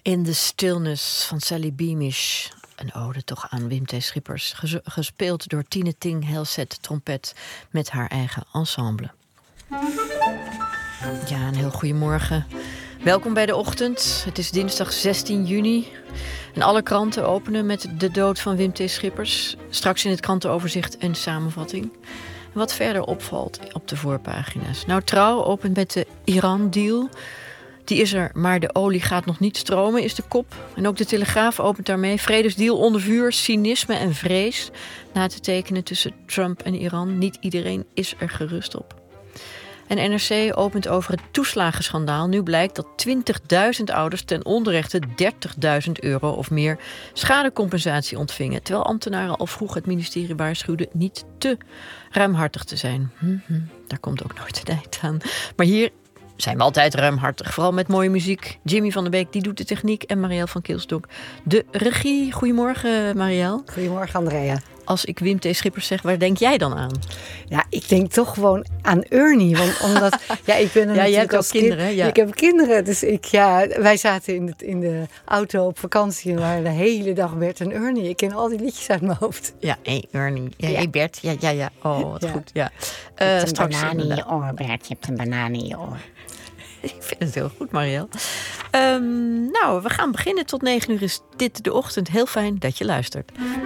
In the Stillness van Sally Beamish. Een ode toch aan Wim T. Schippers. Gespeeld door Tine Ting Helset trompet met haar eigen ensemble. Ja, een heel goedemorgen. Welkom bij de ochtend. Het is dinsdag 16 juni. En alle kranten openen met de dood van Wim T. Schippers. Straks in het krantenoverzicht een samenvatting. En wat verder opvalt op de voorpagina's. Nou, Trouw opent met de Iran-deal. Die is er, maar de olie gaat nog niet stromen, is de kop. En ook de Telegraaf opent daarmee. Vredesdeal onder vuur, cynisme en vrees. Na te tekenen tussen Trump en Iran. Niet iedereen is er gerust op. En NRC opent over het toeslagenschandaal. Nu blijkt dat 20.000 ouders ten onrechte €30.000 of meer schadecompensatie ontvingen. Terwijl ambtenaren al vroeg het ministerie waarschuwden niet te ruimhartig te zijn. Daar komt ook nooit een eind aan. Maar hier zijn we altijd ruimhartig. Vooral met mooie muziek. Jimmy van der Beek die doet de techniek. En Marielle van Kilstok de regie. Goedemorgen, Marielle. Goedemorgen, Andrea. Als ik Wim T. Schippers zeg, waar denk jij dan aan? Ja, ik denk toch gewoon aan Ernie. Want omdat, ja, ik ben je hebt ook kinderen. Ja. Ik heb kinderen. Dus wij zaten in de auto op vakantie en waren de hele dag Bert en Ernie. Ik ken al die liedjes uit mijn hoofd. Ja, hey Ernie. Ja, hey Bert. Ja. Oh, wat goed. Ja. Je hebt een banaan in je oor, Bert. Je hebt een banaan in je oor. Ik vind het heel goed, Marielle. Nou, we gaan beginnen. Tot 9 uur is dit de ochtend. Heel fijn dat je luistert.